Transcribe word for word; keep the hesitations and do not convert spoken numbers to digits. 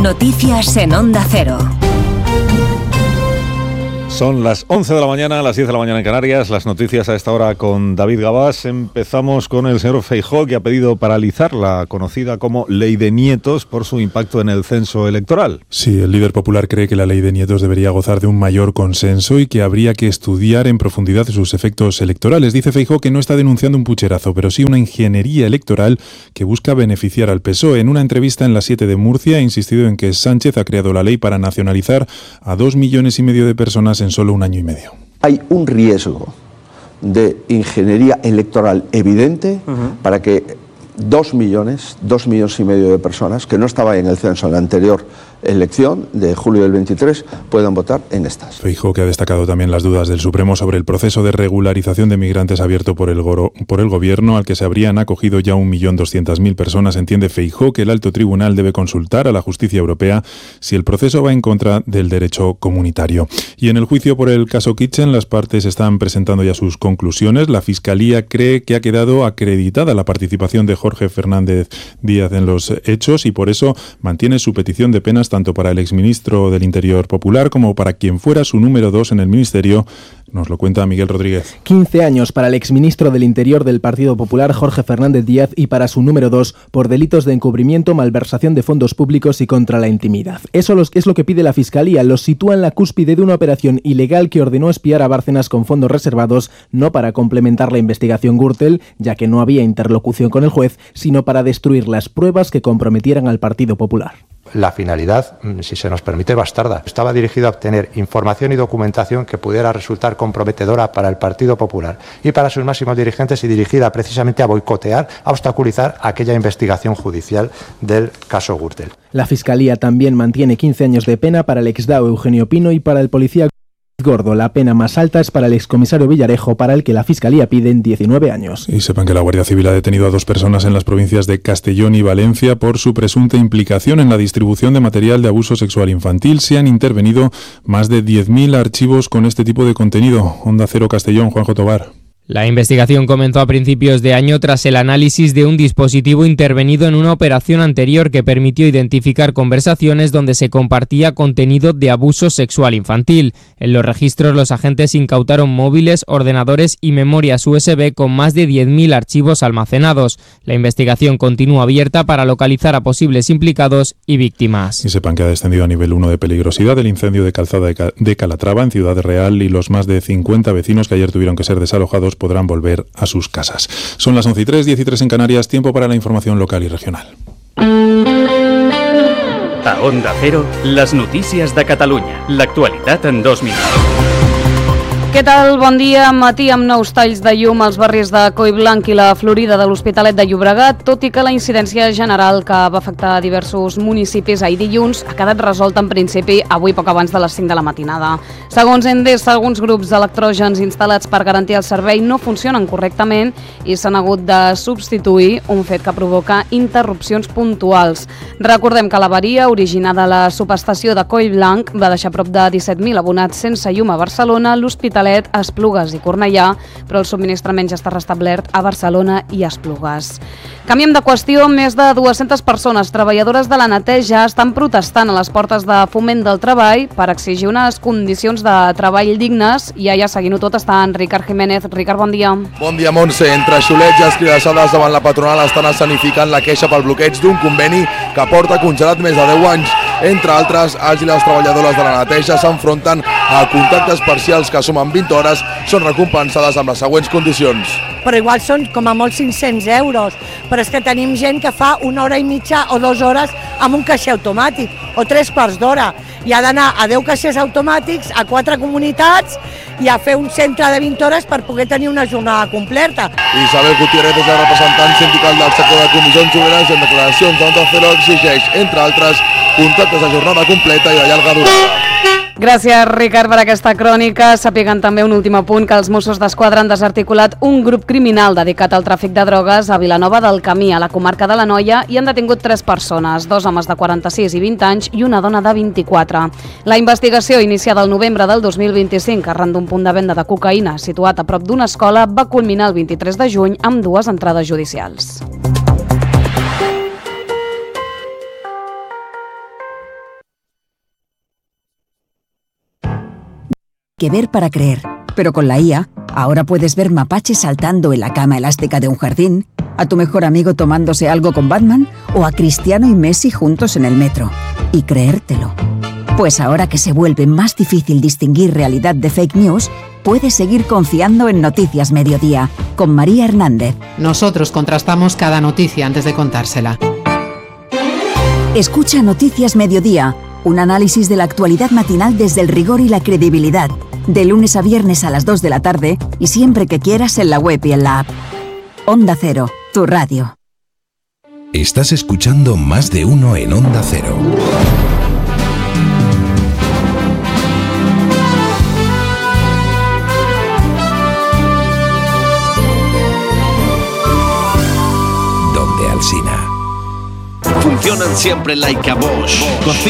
Noticias en Onda Cero. Son las once de la mañana, las diez de la mañana en Canarias. Las noticias a esta hora con David Gabás. Empezamos con el señor Feijóo, que ha pedido paralizar la conocida como Ley de Nietos por su impacto en el censo electoral. Sí, el líder popular cree que la Ley de Nietos debería gozar de un mayor consenso y que habría que estudiar en profundidad sus efectos electorales. Dice Feijóo que no está denunciando un pucherazo, pero sí una ingeniería electoral que busca beneficiar al P S O E. En una entrevista en La siete de Murcia ha insistido en que Sánchez ha creado la ley para nacionalizar a dos millones y medio de personas en en solo un año y medio. Hay un riesgo de ingeniería electoral evidente uh-huh. para que dos millones, dos millones y medio de personas que no estaban en el censo en la anterior elección de julio del veintitrés puedan votar en estas. Feijóo, que ha destacado también las dudas del Supremo sobre el proceso de regularización de migrantes abierto por el, goro, por el gobierno, al que se habrían acogido ya un millón doscientas mil personas. Entiende Feijóo que el alto tribunal debe consultar a la justicia europea si el proceso va en contra del derecho comunitario. Y en el juicio por el caso Kitchen, las partes están presentando ya sus conclusiones. La Fiscalía cree que ha quedado acreditada la participación de Jorge Fernández Díaz en los hechos y por eso mantiene su petición de penas tanto para el exministro del Interior popular como para quien fuera su número dos en el ministerio. Nos lo cuenta Miguel Rodríguez. quince años para el exministro del Interior del Partido Popular, Jorge Fernández Díaz, y para su número dos por delitos de encubrimiento, malversación de fondos públicos y contra la intimidad. Eso es lo que pide la Fiscalía. Los sitúa en la cúspide de una operación ilegal que ordenó espiar a Bárcenas con fondos reservados, no para complementar la investigación Gürtel, ya que no había interlocución con el juez, sino para destruir las pruebas que comprometieran al Partido Popular. La finalidad, si se nos permite, bastarda. Estaba dirigido a obtener información y documentación que pudiera resultar comprometedora para el Partido Popular y para sus máximos dirigentes y dirigida precisamente a boicotear, a obstaculizar aquella investigación judicial del caso Gürtel. La Fiscalía también mantiene quince años de pena para el exdao Eugenio Pino y para el policía Gordo. La pena más alta es para el excomisario Villarejo, para el que la Fiscalía pide diecinueve años. Y sepan que la Guardia Civil ha detenido a dos personas en las provincias de Castellón y Valencia por su presunta implicación en la distribución de material de abuso sexual infantil. Se han intervenido más de diez mil archivos con este tipo de contenido. Onda Cero Castellón, Juanjo Tobar. La investigación comenzó a principios de año tras el análisis de un dispositivo intervenido en una operación anterior que permitió identificar conversaciones donde se compartía contenido de abuso sexual infantil. En los registros, los agentes incautaron móviles, ordenadores y memorias U S B con más de diez mil archivos almacenados. La investigación continúa abierta para localizar a posibles implicados y víctimas. Y sepan que ha descendido a nivel uno de peligrosidad el incendio de Calzada de Calatrava en Ciudad Real y los más de cincuenta vecinos que ayer tuvieron que ser desalojados podrán volver a sus casas. Son las once y tres, diez y tres en Canarias, tiempo para la información local y regional. A Onda Cero, las notícies de Catalunya. L'actualitat en dos minuts. Què tal? Bon dia. Matí amb nous talls de llum als barris de Collblanc i la Florida de l'Hospitalet de Llobregat, tot i que la incidència general que va afectar diversos municipis ahir dilluns ha quedat resolta en principi avui poc abans de les cinc de la matinada. Segons Endesa, alguns grups d'electrògens instal·lats per garantir el servei no funcionen correctament i s'han hagut de substituir, un fet que provoca interrupcions puntuals. Recordem que l'avaria originada a la subestació de Collblanc va deixar prop de disset mil abonats sense llum a Barcelona, l'Hospitalet, Esplugues i Cornellà, però el subministrament ja està restablert a Barcelona i Esplugues. Canviem de qüestió. Més de dues-centes persones treballadores de la neteja estan protestant a les portes de Foment del Treball per exigir unes condicions de treball dignes i allà seguint-ho tot està en Ricard Jiménez. Ricard, bon dia. Bon dia, Montse. Entre xulets i escridassades davant la patronal estan escenificant la queixa pel bloqueig d'un conveni que porta congelat més de deu anys. Entre altres, els i les treballadores de la neteja s'enfronten a contractes parcials que sumen vint hores, són recompensades amb les següents condicions. Però igual són com a molt cinc-cents euros, però és que tenim gent que fa una hora i mitja o dues hores amb un caixer automàtic, o tres quarts d'hora, i ha d'anar a deu caixers automàtics, a quatre comunitats, i a fer un centre de vint hores per poder tenir una jornada completa. Isabel Gutiérrez és la representant sindical del sector de comissions obreres i en declaracions d'Onda Cero exigeix, entre altres, contractes de jornada completa i de llarga durada. Gràcies, Ricard, per aquesta crònica. Sàpiguen també un últim apunt que els Mossos d'Esquadra han desarticulat un grup criminal dedicat al tràfic de drogues a Vilanova del Camí, a la comarca de l'Anoia, i han detingut tres persones, dos homes de quaranta-sis i vint anys i una dona de vint-i-quatre. La investigació, iniciada el novembre del dos mil vint-i-cinc arran d'un punt de venda de cocaïna situat a prop d'una escola, va culminar el vint-i-tres de juny amb dues entrades judicials. que ver para creer. Pero con la I A, ahora puedes ver mapaches saltando en la cama elástica de un jardín, a tu mejor amigo tomándose algo con Batman o a Cristiano y Messi juntos en el metro. Y creértelo. Pues ahora que se vuelve más difícil distinguir realidad de fake news, puedes seguir confiando en Noticias Mediodía, con María Hernández. Nosotros contrastamos cada noticia antes de contársela. Escucha Noticias Mediodía, un análisis de la actualidad matinal desde el rigor y la credibilidad. De lunes a viernes a las dos de la tarde y siempre que quieras en la web y en la app. Onda Cero, tu radio. Estás escuchando Más de Uno en Onda Cero. Donde Alsina. Funcionan siempre like a Bosch.